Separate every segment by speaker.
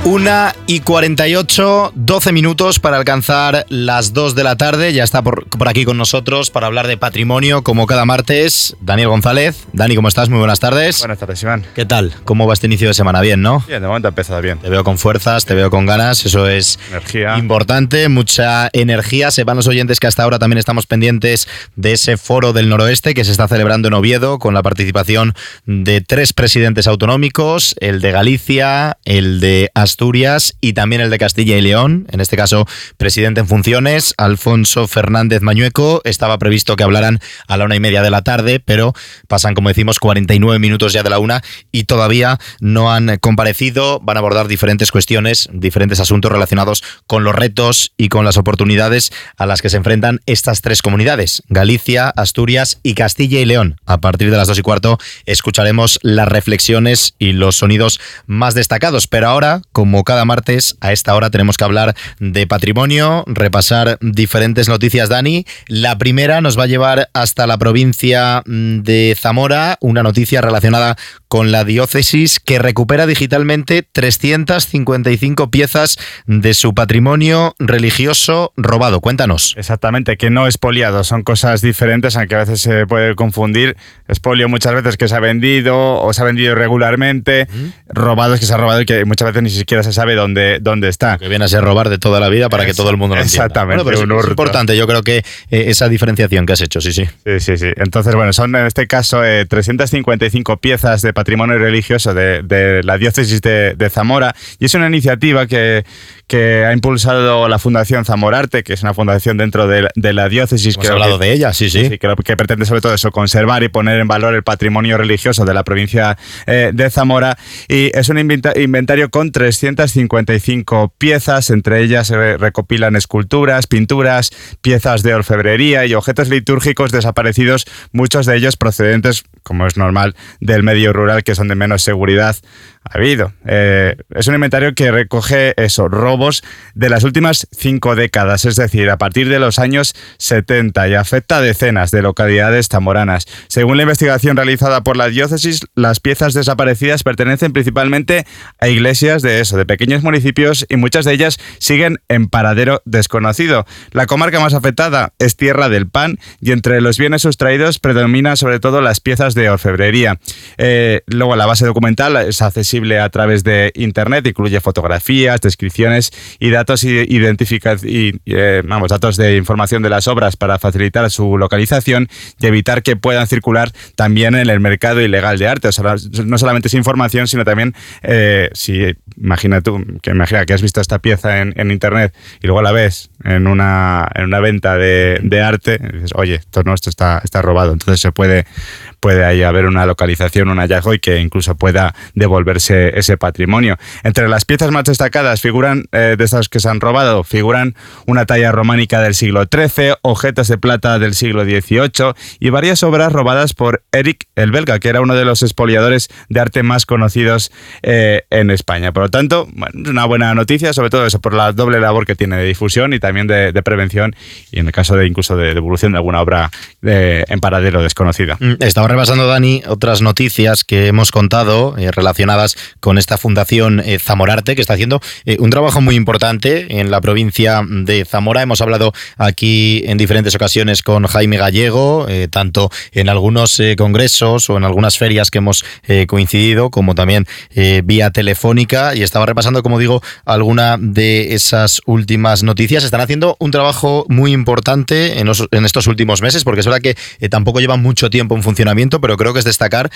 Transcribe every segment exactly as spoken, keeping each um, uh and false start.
Speaker 1: Una y cuarenta y ocho, doce minutos para alcanzar las dos de la tarde. Ya está por, por aquí con nosotros para hablar de patrimonio, como cada martes, Daniel González. Dani, ¿cómo estás? Muy buenas tardes.
Speaker 2: Buenas tardes, Iván.
Speaker 1: ¿Qué tal? ¿Cómo va este inicio de semana? Bien, ¿no?
Speaker 2: Bien, de momento ha empezado bien.
Speaker 1: Te veo con fuerzas, te veo con ganas, eso es
Speaker 2: energía.
Speaker 1: Importante, mucha energía. Sepan los oyentes que hasta ahora también estamos pendientes de ese foro del noroeste que se está celebrando en Oviedo con la participación de tres presidentes autonómicos, el de Galicia, el de Asturias Asturias y también el de Castilla y León, en este caso presidente en funciones, Alfonso Fernández Mañueco. Estaba previsto que hablaran a la una y media de la tarde, pero pasan, como decimos, cuarenta y nueve minutos ya de la una y todavía no han comparecido. Van a abordar diferentes cuestiones, diferentes asuntos relacionados con los retos y con las oportunidades a las que se enfrentan estas tres comunidades, Galicia, Asturias y Castilla y León. A partir de las dos y cuarto escucharemos las reflexiones y los sonidos más destacados, pero ahora, con Como cada martes, a esta hora tenemos que hablar de patrimonio, repasar diferentes noticias, Dani. La primera nos va a llevar hasta la provincia de Zamora, una noticia relacionada con la diócesis que recupera digitalmente trescientas cincuenta y cinco piezas de su patrimonio religioso robado. Cuéntanos.
Speaker 2: Exactamente, que no expoliado, son cosas diferentes, aunque a veces se puede confundir. Expolio muchas veces que se ha vendido o se ha vendido irregularmente, ¿Mm? robado es que se ha robado y que muchas veces ni siquiera se sabe dónde, dónde está.
Speaker 1: Que viene a ser robar de toda la vida para es, que todo el mundo lo entienda.
Speaker 2: Exactamente.
Speaker 1: Bueno, pero es, es importante, yo creo que eh, esa diferenciación que has hecho, sí, sí.
Speaker 2: Sí, sí, sí. Entonces, bueno, son en este caso eh, trescientas cincuenta y cinco piezas de patrimonio religioso de, de la diócesis de, de Zamora, y es una iniciativa que, que ha impulsado la Fundación Zamorarte, que es una fundación dentro de, de la diócesis.
Speaker 1: Hemos hablado
Speaker 2: que,
Speaker 1: de ella, sí, sí.
Speaker 2: sí que, que pretende sobre todo eso, conservar y poner en valor el patrimonio religioso de la provincia eh, de Zamora, y es un inventario con trescientas cincuenta y cinco piezas, entre ellas se recopilan esculturas, pinturas, piezas de orfebrería y objetos litúrgicos desaparecidos, muchos de ellos procedentes, como es normal, del medio rural, que son de menos seguridad ha habido. Eh, es un inventario que recoge esos robos de las últimas cinco décadas, es decir, a partir de los años setenta, y afecta a decenas de localidades zamoranas. Según la investigación realizada por la diócesis, las piezas desaparecidas pertenecen principalmente a iglesias de eso, de pequeños municipios, y muchas de ellas siguen en paradero desconocido. La comarca más afectada es Tierra del Pan, y entre los bienes sustraídos predomina sobre todo las piezas de orfebrería. Eh, luego la base documental es accesible a través de internet, incluye fotografías, descripciones y datos identifica y eh, vamos, datos de información de las obras para facilitar su localización y evitar que puedan circular también en el mercado ilegal de arte. O sea, no solamente es información, sino también eh, si imagina tú que imagina que has visto esta pieza en, en internet y luego la ves en una en una venta de, de arte, y dices, oye, esto no, esto está, está robado. Entonces se puede puede ahí haber una localización, un hallazgo, y que incluso pueda devolverse ese patrimonio. Entre las piezas más destacadas figuran, eh, de esas que se han robado, figuran una talla románica del siglo trece, objetos de plata del siglo dieciocho y varias obras robadas por Eric el Belga, que era uno de los expoliadores de arte más conocidos eh, en España. Por lo tanto, bueno, es una buena noticia, sobre todo eso, por la doble labor que tiene de difusión y también de, de prevención, y en el caso de incluso de devolución de alguna obra de, en paradero desconocida.
Speaker 1: Estamos repasando, Dani, otras noticias que hemos contado eh, relacionadas con esta Fundación eh, Zamorarte, que está haciendo eh, un trabajo muy importante en la provincia de Zamora. Hemos hablado aquí en diferentes ocasiones con Jaime Gallego, eh, tanto en algunos eh, congresos o en algunas ferias que hemos eh, coincidido, como también eh, vía telefónica, y estaba repasando, como digo, alguna de esas últimas noticias. Están haciendo un trabajo muy importante en, los, en estos últimos meses, porque es verdad que eh, tampoco llevan mucho tiempo en funcionamiento, pero creo que es destacar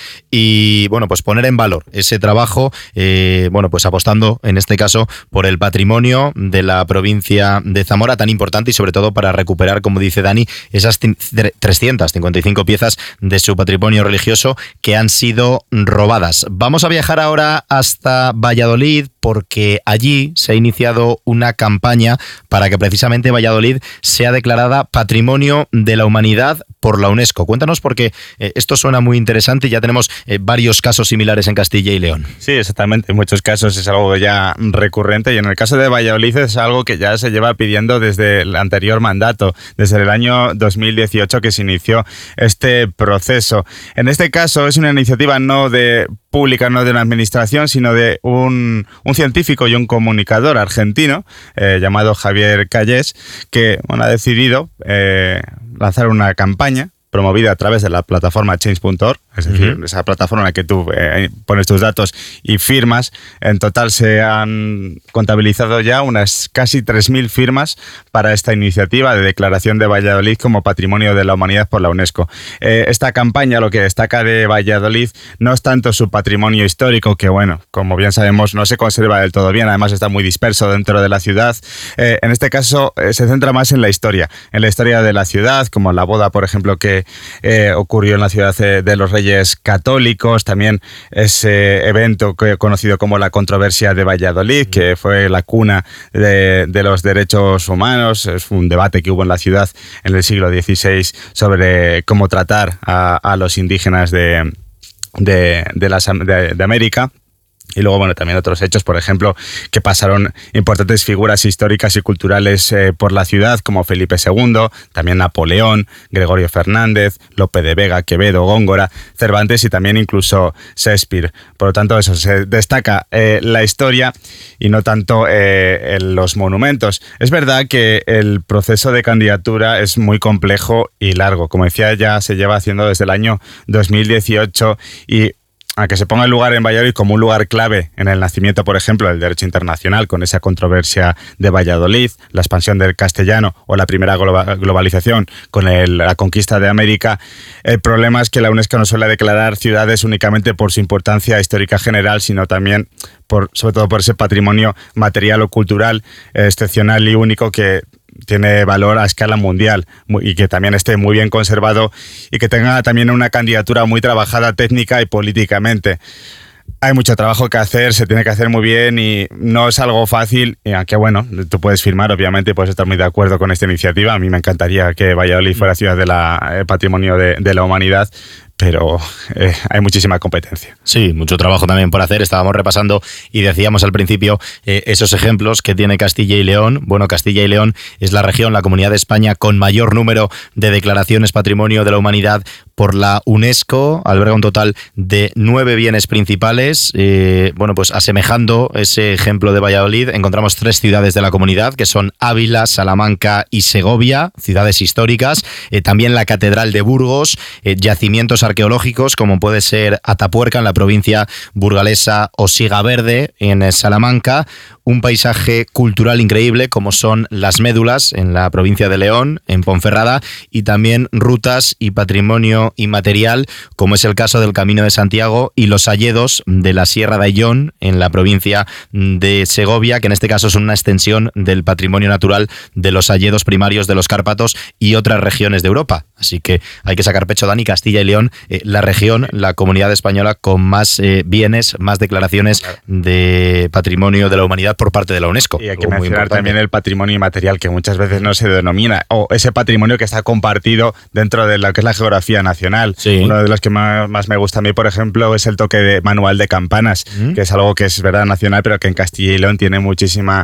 Speaker 1: y bueno, pues poner en valor ese trabajo, eh, bueno, pues apostando en este caso por el patrimonio de la provincia de Zamora, tan importante, y sobre todo para recuperar, como dice Dani, esas trescientas cincuenta y cinco piezas de su patrimonio religioso que han sido robadas. Vamos a viajar ahora hasta Valladolid, porque allí se ha iniciado una campaña para que precisamente Valladolid sea declarada Patrimonio de la Humanidad por la UNESCO. Cuéntanos, porque eh, estos suena muy interesante y ya tenemos eh, varios casos similares en Castilla y León.
Speaker 2: Sí, exactamente. En muchos casos es algo ya recurrente y en el caso de Valladolid es algo que ya se lleva pidiendo desde el anterior mandato, desde el año dos mil dieciocho que se inició este proceso. En este caso es una iniciativa no de pública, no de una administración, sino de un, un científico y un comunicador argentino eh, llamado Javier Callés, que bueno, ha decidido eh, lanzar una campaña promovida a través de la plataforma change punto org, es decir, uh-huh. esa plataforma en la que tú eh, pones tus datos y firmas. En total se han contabilizado ya unas casi tres mil firmas para esta iniciativa de declaración de Valladolid como Patrimonio de la Humanidad por la UNESCO. Eh, esta campaña lo que destaca de Valladolid no es tanto su patrimonio histórico, que bueno, como bien sabemos no se conserva del todo bien, además está muy disperso dentro de la ciudad. Eh, en este caso eh, se centra más en la historia, en la historia de la ciudad, como la boda, por ejemplo, que Eh, ocurrió en la ciudad de, de los Reyes Católicos, también ese evento que, conocido como la controversia de Valladolid, que fue la cuna de, de los derechos humanos. Es un debate que hubo en la ciudad en el siglo dieciséis sobre cómo tratar a, a los indígenas de, de, de, las, de, de América. Y luego, bueno, también otros hechos, por ejemplo, que pasaron importantes figuras históricas y culturales eh, por la ciudad, como Felipe segundo, también Napoleón, Gregorio Fernández, Lope de Vega, Quevedo, Góngora, Cervantes y también incluso Shakespeare. Por lo tanto, eso, se destaca eh, la historia y no tanto eh, en los monumentos. Es verdad que el proceso de candidatura es muy complejo y largo. Como decía, ya se lleva haciendo desde el año dos mil dieciocho y a que se ponga el lugar en Valladolid como un lugar clave en el nacimiento, por ejemplo, del derecho internacional, con esa controversia de Valladolid, la expansión del castellano o la primera globalización con el, la conquista de América. El problema es que la UNESCO no suele declarar ciudades únicamente por su importancia histórica general, sino también, por, sobre todo por ese patrimonio material o cultural eh, excepcional y único que tiene valor a escala mundial y que también esté muy bien conservado y que tenga también una candidatura muy trabajada técnica y políticamente. Hay mucho trabajo que hacer, se tiene que hacer muy bien y no es algo fácil, y aunque bueno, tú puedes firmar, obviamente, puedes estar muy de acuerdo con esta iniciativa. A mí me encantaría que Valladolid fuera ciudad de la eh, patrimonio de, de la humanidad, pero eh, hay muchísima competencia.
Speaker 1: Sí, mucho trabajo también por hacer. Estábamos repasando y decíamos al principio eh, esos ejemplos que tiene Castilla y León. Bueno, Castilla y León es la región, la comunidad de España con mayor número de declaraciones Patrimonio de la Humanidad por la UNESCO. Alberga un total de nueve bienes principales. Eh, bueno, pues asemejando ese ejemplo de Valladolid, encontramos tres ciudades de la comunidad, que son Ávila, Salamanca y Segovia, ciudades históricas. Eh, también la Catedral de Burgos, eh, yacimientos arqueológicos, como puede ser Atapuerca en la provincia burgalesa o Sigaverde en Salamanca, un paisaje cultural increíble como son las Médulas en la provincia de León, en Ponferrada, y también rutas y patrimonio inmaterial como es el caso del Camino de Santiago y los hayedos de la Sierra de Ayllón en la provincia de Segovia, que en este caso son una extensión del patrimonio natural de los hayedos primarios de los Cárpatos y otras regiones de Europa. Así que hay que sacar pecho, Dani. Castilla y León, eh, la región, la comunidad española con más eh, bienes, más declaraciones de patrimonio de la humanidad por parte de la UNESCO.
Speaker 2: Y hay que mencionar también el patrimonio inmaterial, que muchas veces no se denomina, o ese patrimonio que está compartido dentro de lo que es la geografía nacional. Sí. Uno de los que más, más me gusta a mí, por ejemplo, es el toque de manual de campanas, ¿Mm? que es algo que es verdad nacional, pero que en Castilla y León tiene muchísima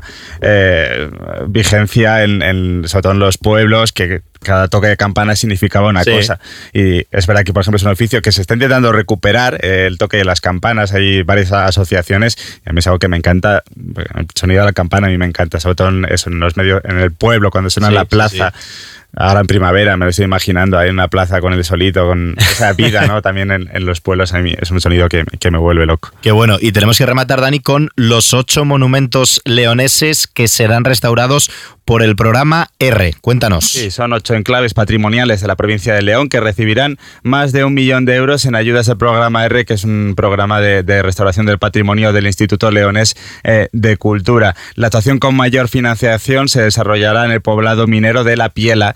Speaker 2: eh, vigencia, en, en, sobre todo en los pueblos, que cada toque de campana significaba una sí. cosa. Y es verdad que, por ejemplo, es un oficio que se está intentando recuperar, eh, el toque de las campanas. Hay varias asociaciones y a mí es algo que me encanta. El sonido de la campana a mí me encanta, sobre todo en, eso, en los medios, en el pueblo, cuando suena sí, en la plaza. Sí, sí. Ahora en primavera me lo estoy imaginando ahí en una plaza con el solito, con esa vida, ¿no? También en, en los pueblos a mí es un sonido que, que me vuelve loco.
Speaker 1: Qué bueno. Y tenemos que rematar, Dani, con los ocho monumentos leoneses que serán restaurados por el programa R. Cuéntanos.
Speaker 2: Sí, son ocho enclaves patrimoniales de la provincia de León que recibirán más de un millón de euros en ayudas del programa R, que es un programa de, de restauración del patrimonio del Instituto Leonés eh, de Cultura. La actuación con mayor financiación se desarrollará en el poblado minero de La Piela,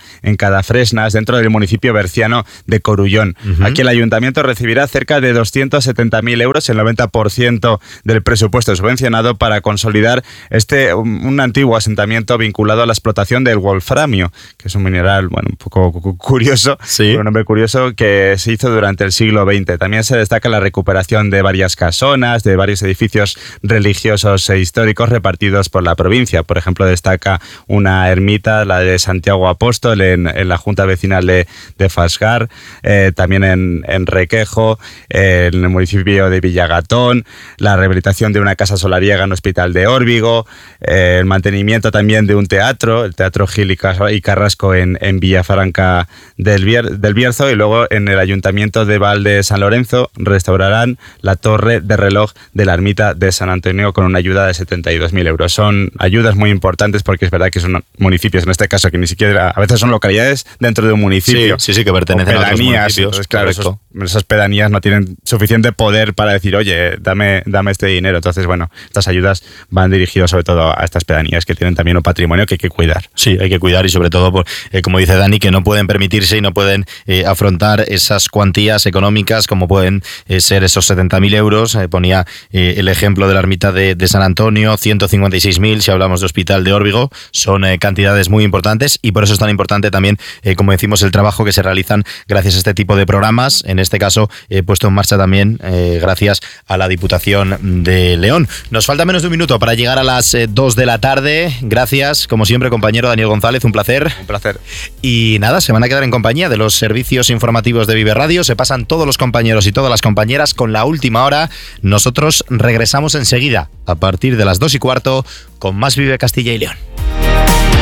Speaker 2: en Cadafresnas, dentro del municipio berciano de Corullón. Uh-huh. Aquí el ayuntamiento recibirá cerca de doscientos setenta mil euros, el noventa por ciento del presupuesto subvencionado, para consolidar este un antiguo asentamiento vinculado a la explotación del wolframio, que es un mineral, bueno, un poco curioso,
Speaker 1: sí.
Speaker 2: un nombre curioso, que se hizo durante el siglo veinte. También se destaca la recuperación de varias casonas, de varios edificios religiosos e históricos repartidos por la provincia. Por ejemplo, destaca una ermita, la de Santiago Apóstol, en, en la Junta Vecinal de, de Fasgar, eh, también en, en Requejo, eh, en el municipio de Villagatón, la rehabilitación de una casa solariega en Hospital de Órbigo, eh, el mantenimiento también de un teatro, el Teatro Gil y Carrasco en, en Villafranca del, Bier, del Bierzo, y luego en el Ayuntamiento de Val de San Lorenzo restaurarán la torre de reloj de la ermita de San Antonio con una ayuda de setenta y dos mil euros. Son ayudas muy importantes porque es verdad que son municipios, en este caso, que ni siquiera, a veces son localidades dentro de un municipio.
Speaker 1: Sí, sí, sí, que pertenecen a otros municipios.
Speaker 2: Entonces, claro, esos, esas pedanías no tienen suficiente poder para decir, oye, dame, dame este dinero. Entonces, bueno, estas ayudas van dirigidas sobre todo a estas pedanías que tienen también un patrimonio que hay que cuidar.
Speaker 1: Sí, hay que cuidar y sobre todo, por, eh, como dice Dani, que no pueden permitirse y no pueden eh, afrontar esas cuantías económicas como pueden eh, ser esos setenta mil euros. Eh, ponía eh, el ejemplo de la ermita de, de San Antonio, ciento cincuenta y seis mil si hablamos de Hospital de Órbigo. Son eh, cantidades muy importantes y por eso es tan importante también, eh, como decimos, el trabajo que se realizan gracias a este tipo de programas. En este caso, eh, puesto en marcha también eh, gracias a la Diputación de León. Nos falta menos de un minuto para llegar a las eh, dos de la tarde. Gracias, como siempre, compañero Daniel González, un placer.
Speaker 2: Un placer.
Speaker 1: Y nada, se van a quedar en compañía de los servicios informativos de Vive Radio. Se pasan todos los compañeros y todas las compañeras con la última hora. Nosotros regresamos enseguida, a partir de las dos y cuarto, con más Vive Castilla y León.